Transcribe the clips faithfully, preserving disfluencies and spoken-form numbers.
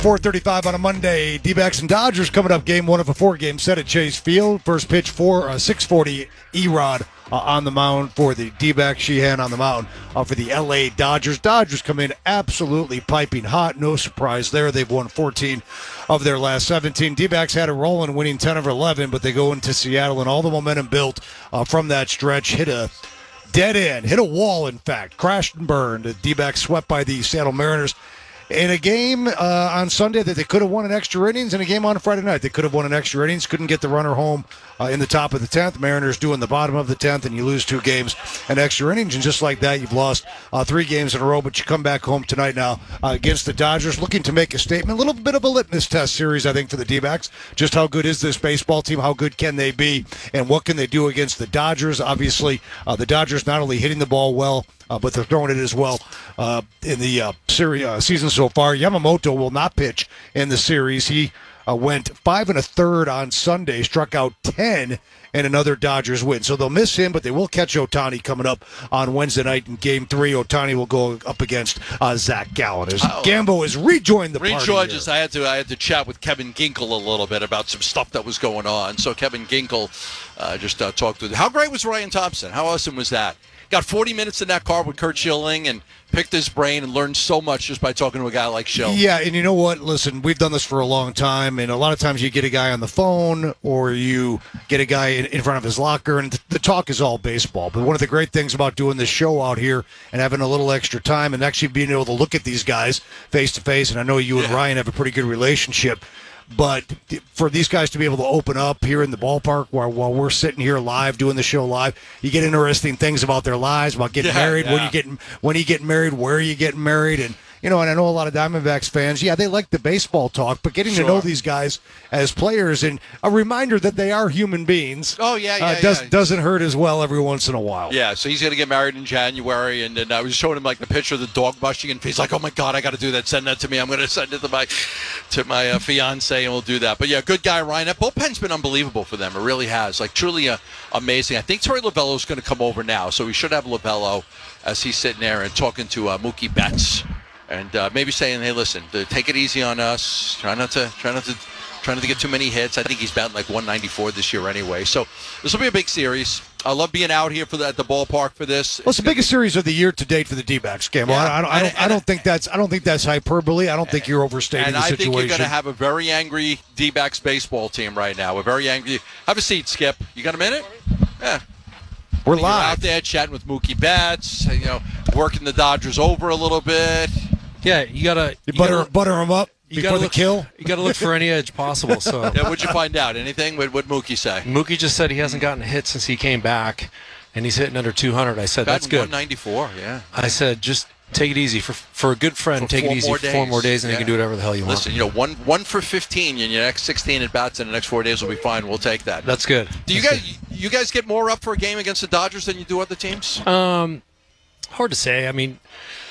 four thirty-five on a Monday. D-backs and Dodgers coming up. Game one of a four-game set at Chase Field. First pitch for uh, six forty. Erod uh, on the mound for the D-backs. Sheehan on the mound uh, for the L A Dodgers. Dodgers come in absolutely piping hot. No surprise there. They've won fourteen of their last seventeen. D-backs had a rolling, winning ten of eleven, but they go into Seattle and all the momentum built uh, from that stretch. Hit a dead end. Hit a wall, in fact. Crashed and burned. The D-backs swept by the Seattle Mariners. In a game uh, on Sunday that they could have won in extra innings, and a game on Friday night they could have won in extra innings, couldn't get the runner home uh, in the top of the tenth. Mariners doing the bottom of the tenth, and you lose two games in extra innings, and just like that, you've lost uh, three games in a row, but you come back home tonight now uh, against the Dodgers, looking to make a statement. A little bit of a litmus test series, I think, for the D-backs. Just how good is this baseball team? How good can they be? And what can they do against the Dodgers? Obviously, uh, the Dodgers not only hitting the ball well, Uh, but they're throwing it as well uh, in the uh, series, uh, season so far. Yamamoto will not pitch in the series. He uh, went five and a third on Sunday, struck out ten, and another Dodgers win. So they'll miss him, but they will catch Ohtani coming up on Wednesday night in Game Three. Ohtani will go up against uh, Zach Gallen. As oh, Gambo has rejoined the party. Rejoined us. I had to I had to chat with Kevin Ginkel a little bit about some stuff that was going on. So Kevin Ginkel uh, just uh, talked with. How great was Ryan Thompson? How awesome was that? Got forty minutes in that car with Kurt Schilling and picked his brain and learned so much just by talking to a guy like Schill. Yeah, and you know what? Listen, we've done this for a long time, and a lot of times you get a guy on the phone or you get a guy in, in front of his locker, and the talk is all baseball. But one of the great things about doing this show out here and having a little extra time and actually being able to look at these guys face-to-face, and I know you and yeah. Ryan have a pretty good relationship, but for these guys to be able to open up here in the ballpark while, while we're sitting here live doing the show live, you get interesting things about their lives, about getting yeah, married, yeah. when you getting when you getting married, where are you getting married, and you know, and I know a lot of Diamondbacks fans, yeah, they like the baseball talk, but getting sure. to know these guys as players and a reminder that they are human beings. Oh yeah, yeah, uh, does, yeah. doesn't hurt as well every once in a while. Yeah, so he's gonna get married in January, and then I was showing him like the picture of the dog brushing, and he's like, "Oh my God, I got to do that. Send that to me. I'm gonna send it to my to my uh, fiance, and we'll do that." But yeah, good guy Ryan. That bullpen's been unbelievable for them. It really has, like truly uh, amazing. I think Torey Lovello's gonna come over now, so we should have Lovello as he's sitting there and talking to uh, Mookie Betts. And uh, maybe saying, "Hey, listen, take it easy on us. Try not to, try not to, try not to get too many hits." I think he's batting like one ninety-four this year anyway. So this will be a big series. I love being out here for the, at the ballpark for this. Well, it's the biggest series of the year to date for the D-backs, Gamble. Yeah, I, I, don't, I, don't, I don't think that's I don't think that's hyperbole. I don't think you're overstating and the I situation. think you're going to have a very angry D-backs baseball team right now. We're very angry. Have a seat, Skip. You got a minute? Yeah. We're You're live out there chatting with Mookie Betts. You know, working the Dodgers over a little bit. Yeah, you gotta you you butter gotta, butter them up you before gotta the look, kill. You got to look for any edge possible. So Yeah, what'd you find out? Anything? What would Mookie say? Mookie just said he hasn't gotten a hit since he came back, and he's hitting under two hundred. I said that's Batting good. one ninety-four. Yeah. I said just take it easy for for a good friend. For take four it easy more for four days. more days, and Yeah. you can do whatever the hell you want. Listen, you know, one one for fifteen in your next sixteen at bats in the next four days will be fine. We'll take that. That's good. Do you That's guys you guys get more up for a game against the Dodgers than you do other teams? good. Um, hard to say. I mean,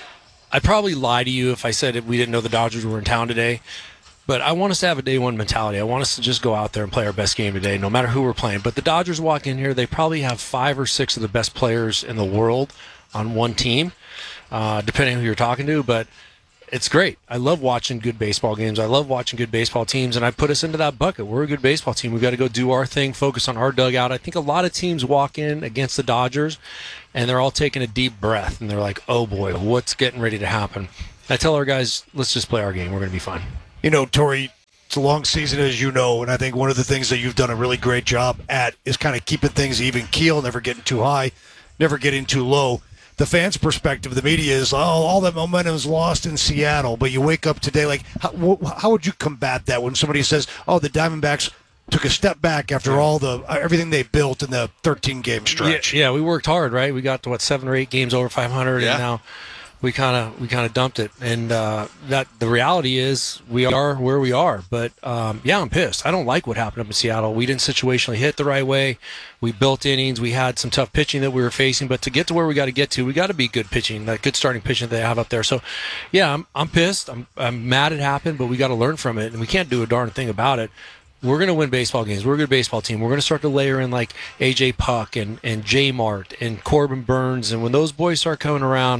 I'd probably lie to you if I said we didn't know the Dodgers were in town today. But I want us to have a day one mentality. I want us to just go out there and play our best game today, no matter who we're playing. But the Dodgers walk in here, they probably have five or six of the best players in the world on one team, uh, depending on who you're talking to. But it's great. I love watching good baseball games. I love watching good baseball teams, and I put us into that bucket. We're a good baseball team. We've got to go do our thing, focus on our dugout. I think a lot of teams walk in against the Dodgers, and they're all taking a deep breath, and they're like, oh, boy, what's getting ready to happen? I tell our guys, let's just play our game. We're going to be fine. You know, Torey, it's a long season, as you know, and I think one of the things that you've done a really great job at is kind of keeping things even keel, never getting too high, never getting too low. The fans' perspective, the media is, oh, all that momentum is lost in Seattle. But you wake up today, like, how, how would you combat that when somebody says, oh, the Diamondbacks took a step back after all the everything they built in the thirteen-game stretch? Yeah, yeah, we worked hard, right? We got to, what, seven or eight games over five hundred, Yeah. and now we kind of we kind of dumped it. And uh, that the reality is we are where we are. But, um, yeah, I'm pissed. I don't like what happened up in Seattle. We didn't situationally hit the right way. We built innings. We had some tough pitching that we were facing. But to get to where we got to get to, we got to be good pitching, that good starting pitching that they have up there. So, yeah, I'm, I'm pissed. I'm, I'm mad it happened, but we got to learn from it. And we can't do a darn thing about it. We're going to win baseball games. We're a good baseball team. We're going to start to layer in like A J Puck and, and J Mart and Corbin Burns. And when those boys start coming around,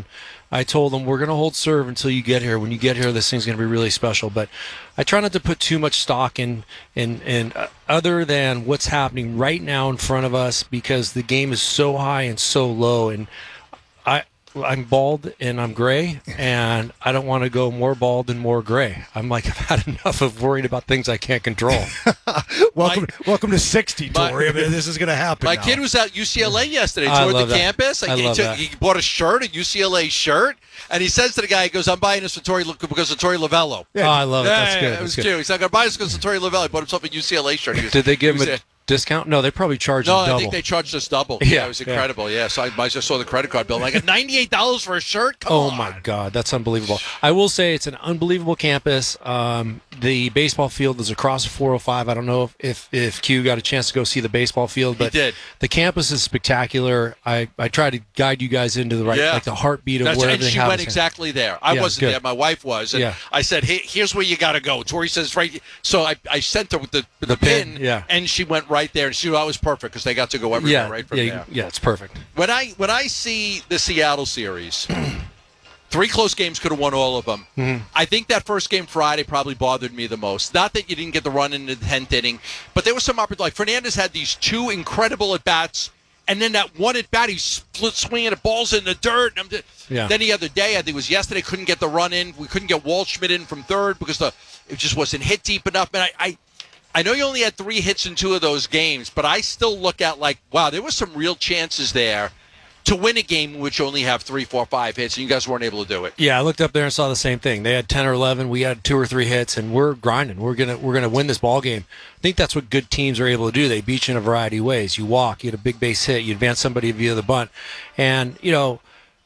I told them we're going to hold serve until you get here. When you get here, this thing's going to be really special. But I try not to put too much stock in, in, in uh, other than what's happening right now in front of us, because the game is so high and so low. And I, I'm bald and I'm gray, and I don't want to go more bald and more gray. I'm like, I've had enough of worrying about things I can't control. welcome, My- welcome to sixty, My- Tori. I mean, this is going to happen. My now. kid was at U C L A yesterday. I Toured the love that. campus. I he, love took- that. he bought a shirt, a U C L A shirt, and he says to the guy, he goes, "I'm buying this for Tori because of Tori Lavello." Oh, I love it. Yeah, That's yeah, good. it That's was good. cute. He's like, "I'm buying this because of Tori Lavello." He bought himself a U C L A shirt. He was- Did they give he him was a discount? No, they probably charged No, him double. I think they charged us double. Yeah, Yeah, it was yeah. incredible. Yeah, so I, I just saw the credit card bill. I got ninety-eight dollars for a shirt. Come Oh on. my God, that's unbelievable. I will say it's an unbelievable campus. Um, the baseball field is across four oh five. I don't know if, if, if Q got a chance to go see the baseball field, but did. the campus is spectacular. I, I try to guide you guys into the right, Yeah. like the heartbeat of That's, where and everything she happens. went exactly there. I Yeah, wasn't good. there. My wife was. And Yeah. I said, hey, here's where you got to go. Tori says, right. So I, I sent her with the, the, The pin, pin, yeah. and she went right there. And she that was perfect because they got to go everywhere Yeah, right from yeah, there. yeah, it's perfect. When I when I see the Seattle series, three close games could have won all of them. Mm-hmm. I think that first game Friday probably bothered me the most. Not that you didn't get the run in the tenth inning, but there was some opportunity. Like Fernandez had these two incredible at bats, and then that one at bat, he's split swinging at balls in the dirt. And I'm just, Yeah. Then the other day, I think it was yesterday, couldn't get the run in. We couldn't get Waldschmidt in from third because the it just wasn't hit deep enough. And I. I I know you only had three hits in two of those games, but I still look at like, wow, there were some real chances there to win a game which only have three, four, five hits, and you guys weren't able to do it. Yeah, I looked up there and saw the same thing. They had ten or eleven. We had two or three hits, and we're grinding. We're gonna we're gonna win this ball game. I think that's what good teams are able to do. They beat you in a variety of ways. You walk, you get a big base hit, you advance somebody via the bunt, and you know,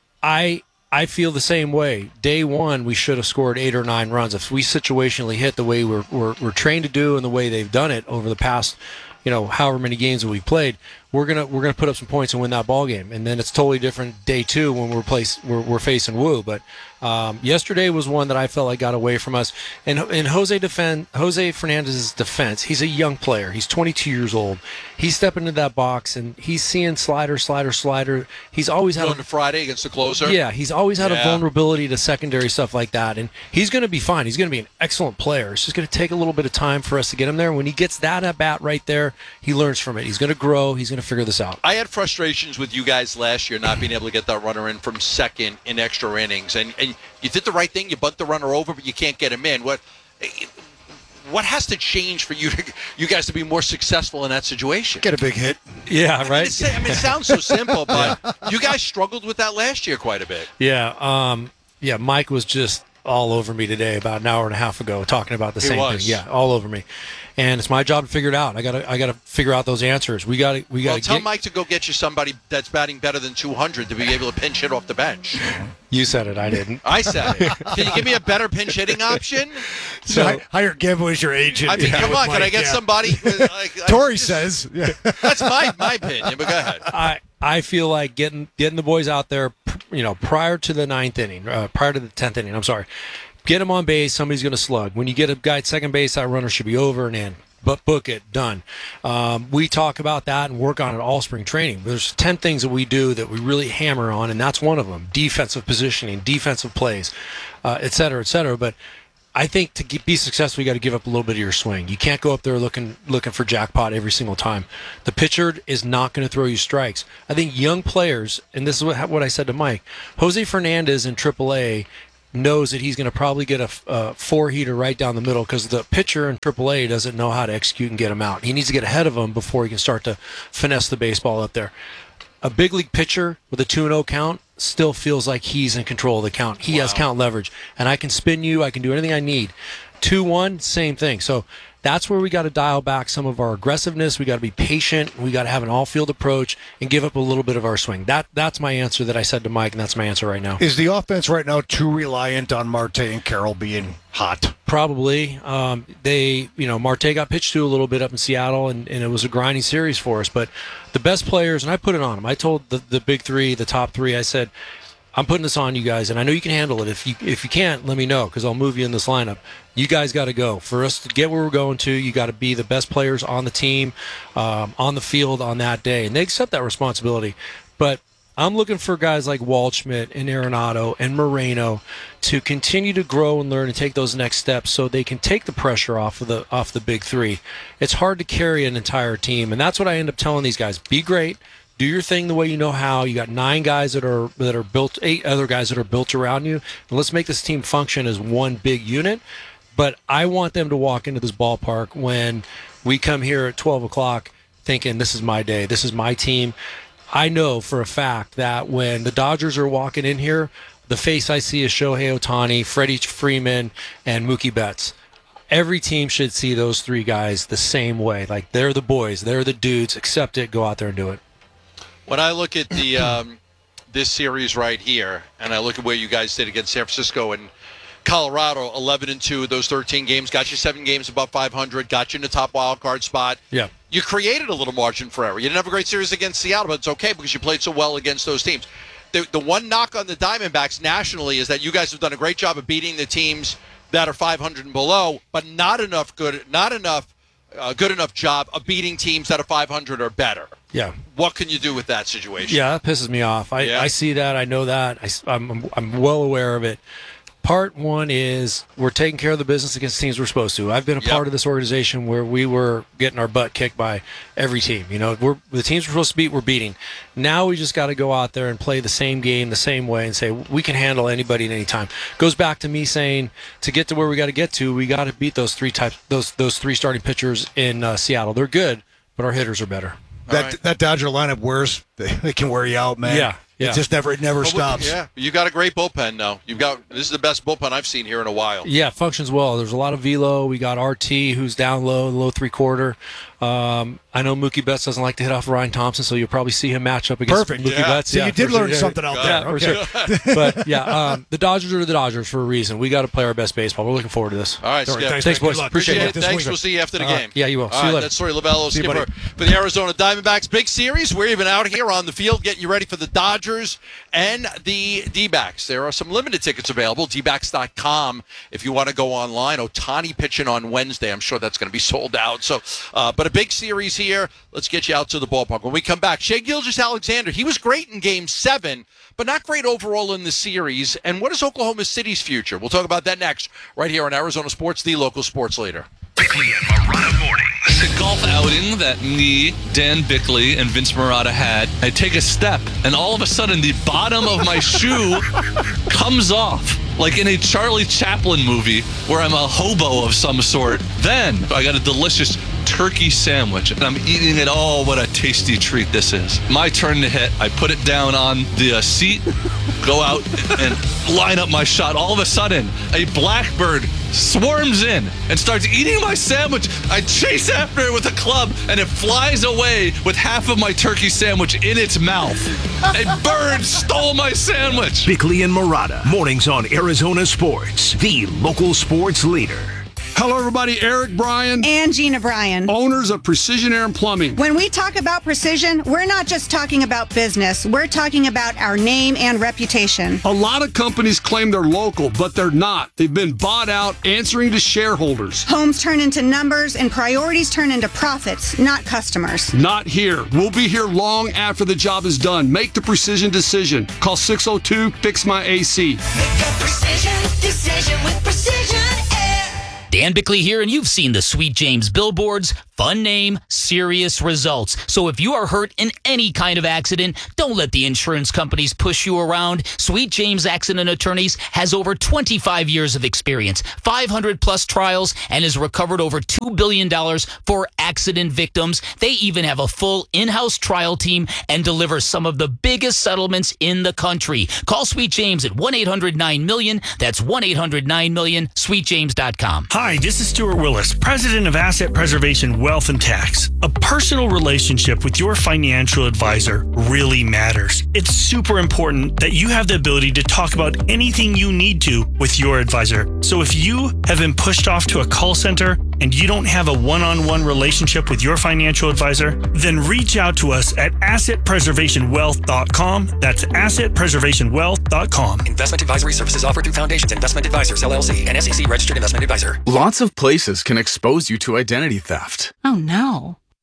I. I feel the same way. Day one, we should have scored eight or nine runs. If we situationally hit the way we're, we're, we're trained to do and the way they've done it over the past, you know, however many games that we've played, we're gonna we're gonna put up some points and win that ball game. And then it's totally different day two when we're place we're, we're facing Woo. But um, yesterday was one that I felt like got away from us. And in Jose defend Jose Fernandez's defense, he's a young player. He's twenty-two years old. He's stepping into that box and he's seeing slider, slider, slider. He's always had Going a to Friday against the closer. yeah, he's always had a Yeah. vulnerability to secondary stuff like that, and he's going to be fine. He's going to be an excellent player. It's just going to take a little bit of time for us to get him there. When he gets that at bat right there, he learns from it. He's going to grow. He's going to figure this out. I had frustrations with you guys last year not being able to get that runner in from second in extra innings, and and you did the right thing. You bunt the runner over, but you can't get him in. What what has to change for you to you guys to be more successful in that situation? Get a big hit. Yeah, right. It's- I mean, it sounds so simple, but you guys struggled with that last year quite a bit. Yeah, um, yeah. Mike was just all over me today about an hour and a half ago, talking about the He same was. thing. Yeah, all over me. And it's my job to figure it out. I gotta, I gotta figure out those answers. We gotta, we Well, gotta tell get. Mike to go get you somebody that's batting better than two hundred to be able to pinch hit off the bench. You said it. I didn't. I said it. Can you give me a better pinch hitting option? So, So- hire Gibbo as your agent. I mean, Yeah, come with on, can I Mike, get yeah. somebody? With, like, I Tori just- says. Yeah. That's my my opinion, but go ahead. I I feel like getting getting the boys out there, you know, prior to the ninth inning, uh, prior to the tenth inning. I'm sorry, get them on base. Somebody's going to slug. When you get a guy at second base, that runner should be over and in. But book it, done. Um, we talk about that and work on it all spring training. There's ten things that we do that we really hammer on, and that's one of them: defensive positioning, defensive plays, uh, et cetera, et cetera. But I think to get, be successful, you got to give up a little bit of your swing. You can't go up there looking looking for jackpot every single time. The pitcher is not going to throw you strikes. I think young players, and this is what, what I said to Mike, Jose Fernandez in triple A knows that he's going to probably get a, a four-heater right down the middle because the pitcher in triple A doesn't know how to execute and get him out. He needs to get ahead of him before he can start to finesse the baseball up there. A big league pitcher with a two and oh count still feels like he's in control of the count. He has count leverage, and I can spin you. I can do anything I need. two one, same thing. So that's where we got to dial back some of our aggressiveness. We got to be patient. We got to have an all-field approach and give up a little bit of our swing. That That's my answer that I said to Mike, and that's my answer right now. Is the offense right now too reliant on Marte and Carroll being hot? Probably. Um, they, you know, Marte got pitched to a little bit up in Seattle, and, and it was a grinding series for us. But the best players, and I put it on them. I told the, the big three, the top three, I said, I'm putting this on you guys, and I know you can handle it. If you if you can't, let me know, because I'll move you in this lineup. You guys got to go. For us to get where we're going to, you got to be the best players on the team, um, on the field on that day. And they accept that responsibility. But I'm looking for guys like Waldschmidt and Arenado and Moreno to continue to grow and learn and take those next steps so they can take the pressure off of the off the big three. It's hard to carry an entire team, and that's what I end up telling these guys. Be great. Do your thing the way you know how. You got nine guys that are that are built, eight other guys that are built around you, and let's make this team function as one big unit. But I want them to walk into this ballpark when we come here at twelve o'clock thinking, this is my day, this is my team. I know for a fact that when the Dodgers are walking in here, the face I see is Shohei Ohtani, Freddie Freeman, and Mookie Betts. Every team should see those three guys the same way. Like, they're the boys, they're the dudes. Accept it, go out there and do it. When I look at the um, this series right here, and I look at where you guys did against San Francisco and Colorado, eleven and two, those thirteen games, got you seven games above five hundred, got you in the top wild card spot. Yeah. You created a little margin for error. You didn't have a great series against Seattle, but it's okay because you played so well against those teams. The, the one knock on the Diamondbacks nationally is that you guys have done a great job of beating the teams that are five hundred and below, but not enough good, not enough uh, good enough job of beating teams that are five hundred or better. Yeah. What can you do with that situation? Yeah, that pisses me off. I, Yeah. I see that. I know that. I, I'm, I'm well aware of it. Part one is we're taking care of the business against teams we're supposed to. I've been a Yep. part of this organization where we were getting our butt kicked by every team. You know, we're the teams we're supposed to beat, we're beating. Now we just got to go out there and play the same game the same way and say we can handle anybody at any time. Goes back to me saying to get to where we got to get to, we got to beat those three types, those those three starting pitchers in uh, Seattle. They're good, but our hitters are better. That right. that Dodger lineup wears they, they can wear you out, man. Yeah, yeah. It just never it never But we- stops. Yeah, you got a great bullpen now. You've got this is the best bullpen I've seen here in a while. Yeah, it functions well. There's a lot of velo. We got R T, who's down low, low three quarter. Um, I know Mookie Betts doesn't like to hit off Ryan Thompson, so you'll probably see him match up against Perfect. Mookie Yeah. Betts. So Yeah, you did for learn sure. something out Yeah, there. for Okay. sure. But yeah, um, the Dodgers are the Dodgers for a reason. We got to play our best baseball. We're looking forward to this. All right, All right, Skip. thanks, Thanks, man. boys. Good luck. Appreciate Appreciate it. it. This Thanks. weekend. We'll see you after the All right. game. Yeah, you will. All See you right, later. that's Troy Lavello, See you, skipper buddy. for the Arizona Diamondbacks. Big series. We're even out here on the field getting you ready for the Dodgers and the D-backs. There are some limited tickets available, D backs dot com, if you want to go online. Ohtani pitching on Wednesday. I'm sure that's going to be sold out. So, uh, but a big series here. Let's get you out to the ballpark. When we come back, Shea Gilgeous-Alexander, he was great in Game seven, but not great overall in the series. And what is Oklahoma City's future? We'll talk about that next, right here on Arizona Sports, the local sports leader. Bickley and Marotta mornings. The golf outing that me, Dan Bickley, and Vince Marotta had, I take a step, and all of a sudden the bottom of my shoe comes off, like in a Charlie Chaplin movie where I'm a hobo of some sort. Then I got a delicious turkey sandwich, and I'm eating it. Oh, what a tasty treat this is. My turn to hit. I put it down on the uh, seat, go out and line up my shot. All of a sudden, a blackbird swarms in and starts eating my sandwich. I chase after it with a club, and it flies away with half of my turkey sandwich in its mouth. A bird stole my sandwich. Bickley and Marotta mornings on Arizona Sports, the local sports leader. Hello, everybody. Eric Bryan, And Gina Bryan. owners of Precision Air and Plumbing. When we talk about precision, we're not just talking about business. We're talking about our name and reputation. A lot of companies claim they're local, but they're not. They've been bought out, answering to shareholders. Homes turn into numbers and priorities turn into profits, not customers. Not here. We'll be here long after the job is done. Make the precision decision. Call six oh two, fix my A C. Make a precision decision with Precision Air. Dan Bickley here, and you've seen the Sweet James billboards. Fun name, serious results. So if you are hurt in any kind of accident, don't let the insurance companies push you around. Sweet James Accident Attorneys has over twenty-five years of experience, five hundred plus trials, and has recovered over two billion dollars for accident victims. They even have a full in-house trial team and deliver some of the biggest settlements in the country. Call Sweet James at one eight hundred nine million. That's one eight hundred nine million, sweet james dot com. Hi, this is Stuart Willis, president of Asset Preservation Wealth and Tax. A personal relationship with your financial advisor really matters. It's super important that you have the ability to talk about anything you need to with your advisor. So if you have been pushed off to a call center and you don't have a one-on-one relationship with your financial advisor, then reach out to us at asset preservation wealth dot com. That's asset preservation wealth dot com. Investment advisory services offered through Foundations Investment Advisors, L L C, an S E C registered investment advisor. Lots of places can expose you to identity theft. Oh no.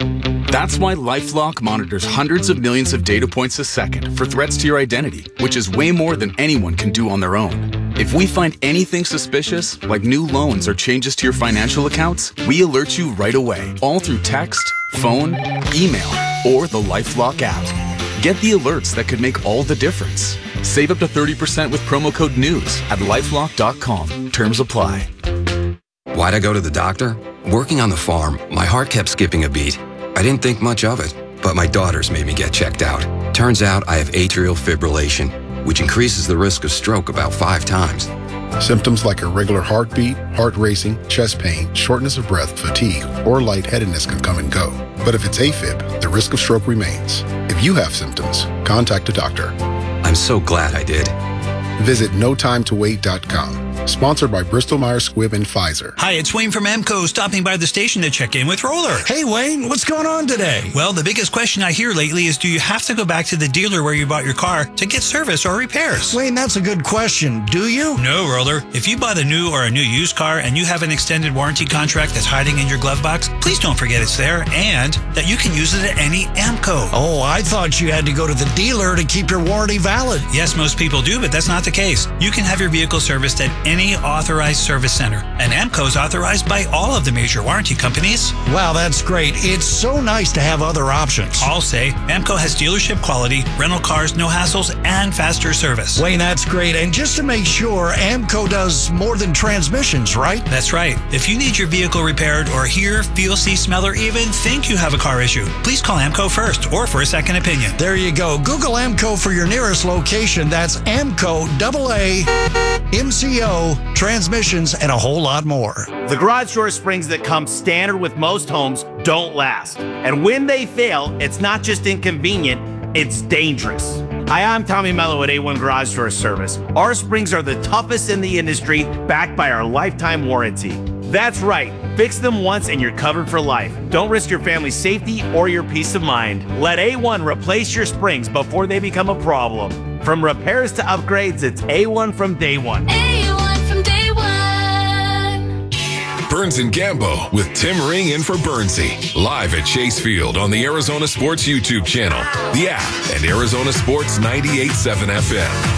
That's why LifeLock monitors hundreds of millions of data points a second for threats to your identity, which is way more than anyone can do on their own. If we find anything suspicious, like new loans or changes to your financial accounts, we alert you right away, all through text, phone, email, or the LifeLock app. Get the alerts that could make all the difference. Save up to thirty percent with promo code NEWS at lifelock dot com. Terms apply. Why'd I go to the doctor? Working on the farm, my heart kept skipping a beat. I didn't think much of it, but my daughters made me get checked out. Turns out I have atrial fibrillation, which increases the risk of stroke about five times. Symptoms like irregular heartbeat, heart racing, chest pain, shortness of breath, fatigue, or lightheadedness can come and go. But if it's AFib, the risk of stroke remains. If you have symptoms, contact a doctor. I'm so glad I did. Visit no time to wait dot com. Sponsored by Bristol Myers Squibb and Pfizer. Hi, it's Wayne from Amco, stopping by the station to check in with Roller. Hey, Wayne, what's going on today? Well, the biggest question I hear lately is, do you have to go back to the dealer where you bought your car to get service or repairs? Wayne, that's a good question. Do you? No, Roller. If you bought a new or a new used car and you have an extended warranty contract that's hiding in your glove box, please don't forget it's there and that you can use it at any Amco. Oh, I thought you had to go to the dealer to keep your warranty valid. Yes, most people do, but that's not the case. You can have your vehicle serviced at any authorized service center, and Amco is authorized by all of the major warranty companies. Wow, that's great. It's so nice to have other options. I'll say Amco has dealership quality, rental cars, no hassles, and faster service. Wayne, that's great. And just to make sure, Amco does more than transmissions, right? That's right. If you need your vehicle repaired or hear, feel, see, smell, or even think you have a car issue, please call Amco first or for a second opinion. There you go. Google Amco for your nearest location. That's Amco, double A, M C O, transmissions, and a whole lot more. The garage door springs that come standard with most homes don't last. And when they fail, it's not just inconvenient, it's dangerous. Hi, I'm Tommy Mello at A one Garage Door Service. Our springs are the toughest in the industry, backed by our lifetime warranty. That's right. Fix them once and you're covered for life. Don't risk your family's safety or your peace of mind. Let A one replace your springs before they become a problem. From repairs to upgrades, it's A one from day one. A one from day one. Burns and Gambo with Tim Ring in for Burnsy. Live at Chase Field on the Arizona Sports YouTube channel, the app, and Arizona Sports ninety-eight point seven F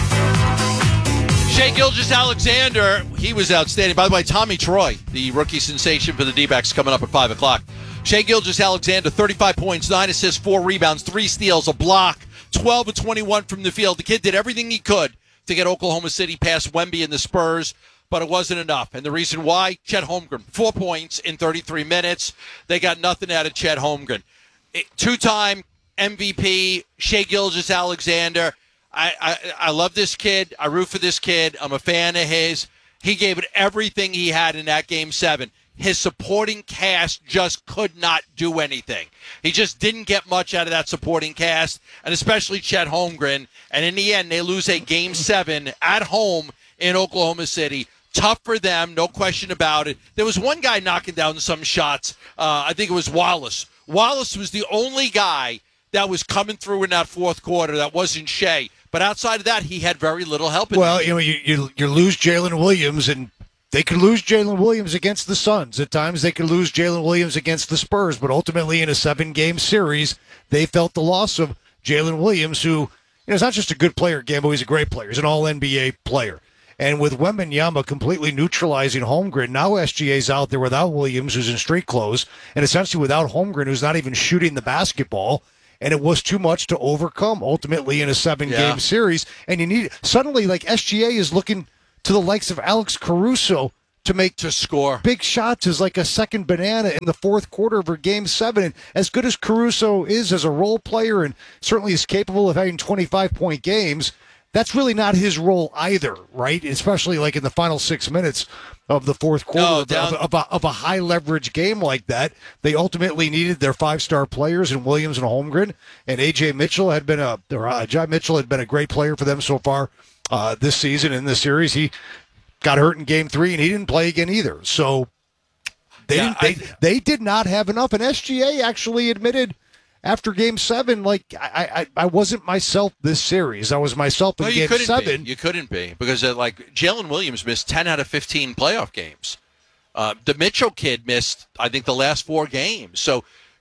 M. Shea Gilgeous-Alexander, he was outstanding. By the way, Tommy Troy, the rookie sensation for the D-backs, coming up at five o'clock. Shea Gilgeous-Alexander, thirty-five points, nine assists, four rebounds, three steals, a block, twelve of twenty-one from the field. The kid did everything he could to get Oklahoma City past Wemby and the Spurs, but it wasn't enough. And the reason why, Chet Holmgren, four points in thirty-three minutes. They got nothing out of Chet Holmgren. It, two-time M V P, Shea Gilgeous-Alexander. I, I, I love this kid. I root for this kid. I'm a fan of his. He gave it everything he had in that game seven. His supporting cast just could not do anything. He just didn't get much out of that supporting cast, and especially Chet Holmgren. And in the end, they lose a game seven at home in Oklahoma City. Tough for them, no question about it. There was one guy knocking down some shots. Uh, I think it was Wallace. Wallace was the only guy that was coming through in that fourth quarter that wasn't Shea. But outside of that, he had very little help. In well, you know, you, you you lose Jalen Williams, and they could lose Jalen Williams against the Suns. At times, they could lose Jalen Williams against the Spurs. But ultimately, in a seven-game series, they felt the loss of Jalen Williams, who, you know, is not just a good player, Gambo. He's a great player. He's an all N B A player. And with Wembanyama completely neutralizing Holmgren, now S G A's out there without Williams, who's in street clothes, and essentially without Holmgren, who's not even shooting the basketball. And it was too much to overcome, ultimately, in a seven-game yeah. series. And you need suddenly, like, S G A is looking to the likes of Alex Caruso to make to score big shots as like a second banana in the fourth quarter of game seven. And as good as Caruso is as a role player and certainly is capable of having twenty-five point games, that's really not his role either, right? Especially like in the final six minutes of the fourth quarter no, of, down- of, a, of a high-leverage game like that. They ultimately needed their five-star players in Williams and Holmgren, and A J Mitchell had been a or uh, John Mitchell had been a great player for them so far uh, this season in this series. He got hurt in game three, and he didn't play again either. So they yeah, didn't, they, I, they did not have enough, and S G A actually admitted after game seven, like, I, I, I wasn't myself this series. I was myself in well, game seven. Be. You couldn't be because, uh, like, Jalen Williams missed ten out of fifteen playoff games. Uh, the Mitchell kid missed, I think, the last four games. So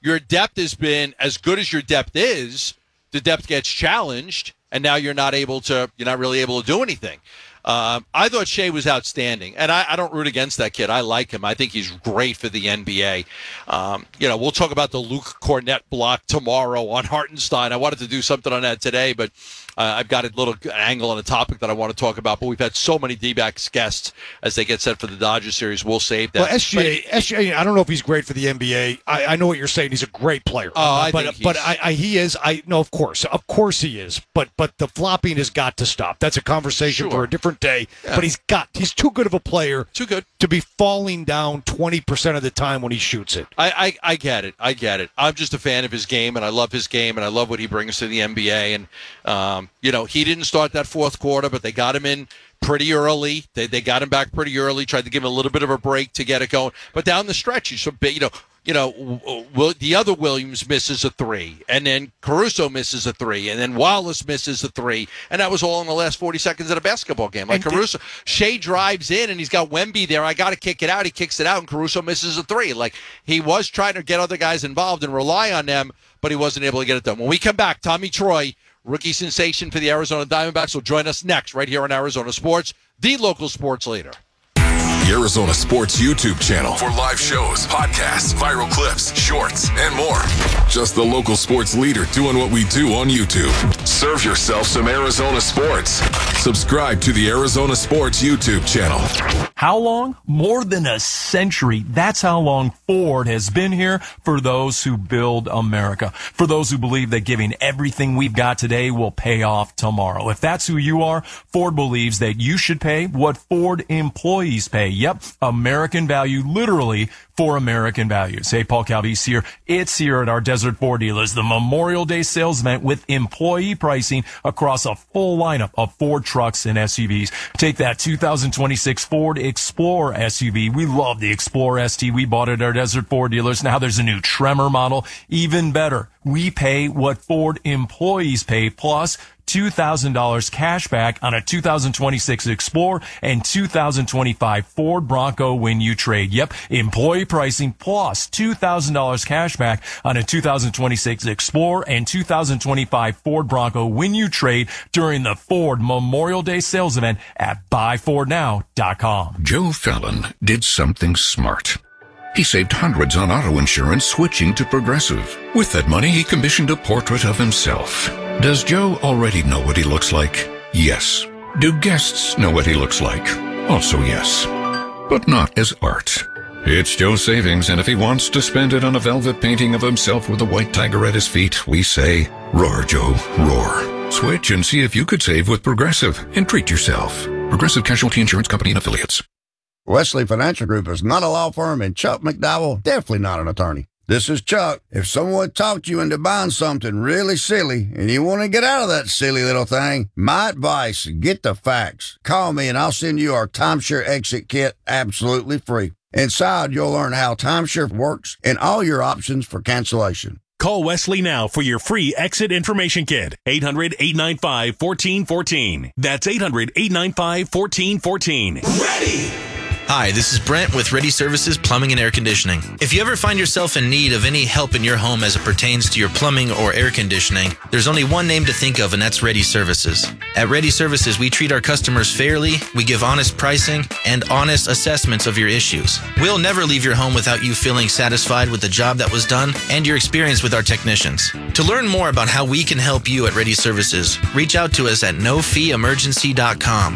your depth has been as good as your depth is. The depth gets challenged, and now you're not able to. You're not really able to do anything. Um, I thought Shea was outstanding, and I, I don't root against that kid. I like him. I think he's great for the N B A. Um, you know, we'll talk about the Luke Cornett block tomorrow on Hartenstein. I wanted to do something on that today, but uh, I've got a little angle on a topic that I want to talk about. But we've had so many D-backs guests as they get set for the Dodgers series. We'll save that. Well, S G A, but, S G A, I don't know if he's great for the N B A. I, I know what you're saying. He's a great player. Oh, I but think but he's... I, I, he is. I no, of course, of course he is. But but the flopping has got to stop. That's a conversation Sure. for a different day. Yeah. But he's got. He's too good of a player. Too good to be falling down twenty percent of the time when he shoots it. I, I, I get it. I get it. I'm just a fan of his game, and I love his game, and I love what he brings to the N B A. And, um, you know, he didn't start that fourth quarter, but they got him in pretty early. They they got him back pretty early, tried to give him a little bit of a break to get it going. But down the stretch, he's so big, you know, you know, will, the other Williams misses a three, and then Caruso misses a three, and then Wallace misses a three, and that was all in the last forty seconds of a basketball game. Like and Caruso, Shea drives in, and he's got Wemby there. I got to kick it out. He kicks it out, and Caruso misses a three. Like, he was trying to get other guys involved and rely on them, but he wasn't able to get it done. When we come back, Tommy Troy, rookie sensation for the Arizona Diamondbacks, will join us next right here on Arizona Sports, the local sports leader. The Arizona Sports YouTube channel for live shows, podcasts, viral clips, shorts, and more. Just the local sports leader doing what we do on YouTube. Serve yourself some Arizona sports. Subscribe to the Arizona Sports YouTube channel. How long? More than a century. That's how long Ford has been here for those who build America. For those who believe that giving everything we've got today will pay off tomorrow. If that's who you are, Ford believes that you should pay what Ford employees pay. Yep, American value, literally for American values. Hey, Paul Calvise here. It's here at our Desert Ford dealers, the Memorial Day sales event with employee pricing across a full lineup of Ford trucks and S U Vs. Take that two thousand twenty-six Ford Explorer S U V. We love the Explorer S T. We bought it at our Desert Ford dealers. Now there's a new Tremor model. Even better, we pay what Ford employees pay, plus two thousand dollars cash back on a two thousand twenty-six Explorer and two thousand twenty-five Ford Bronco when you trade. Yep, employee pricing plus two thousand dollars cash back on a two thousand twenty-six Explorer and two thousand twenty-five Ford Bronco when you trade during the Ford Memorial Day sales event at buy ford now dot com. Joe Fallon did something smart. He saved hundreds on auto insurance switching to Progressive. With that money, he commissioned a portrait of himself. Does Joe already know what he looks like? Yes. Do guests know what he looks like? Also yes. But not as art. It's Joe's savings, and if he wants to spend it on a velvet painting of himself with a white tiger at his feet, we say, roar, Joe, roar. Switch and see if you could save with Progressive and treat yourself. Progressive Casualty Insurance Company and Affiliates. Wesley Financial Group is not a law firm, and Chuck McDowell definitely not an attorney. This is Chuck. If someone talked you into buying something really silly and you want to get out of that silly little thing, my advice, get the facts. Call me and I'll send you our timeshare exit kit absolutely free. Inside, you'll learn how timeshare works and all your options for cancellation. Call Wesley now for your free exit information kit. eight hundred, eight nine five, one four one four. That's eight hundred, eight nine five, one four one four. Ready! Hi, this is Brent with Ready Services Plumbing and Air Conditioning. If you ever find yourself in need of any help in your home as it pertains to your plumbing or air conditioning, there's only one name to think of, and that's Ready Services. At Ready Services, we treat our customers fairly, we give honest pricing, and honest assessments of your issues. We'll never leave your home without you feeling satisfied with the job that was done and your experience with our technicians. To learn more about how we can help you at Ready Services, reach out to us at no fee emergency dot com.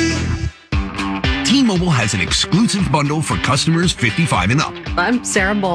T-Mobile has an exclusive bundle for customers fifty-five and up. I'm Sarah Bull.